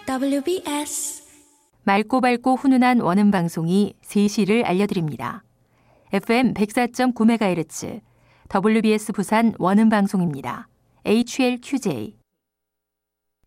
WBS 맑고 밝고 훈훈한 원음 방송이 3시를 알려드립니다. FM 104.9MHz WBS 부산 원음 방송입니다. HLQJ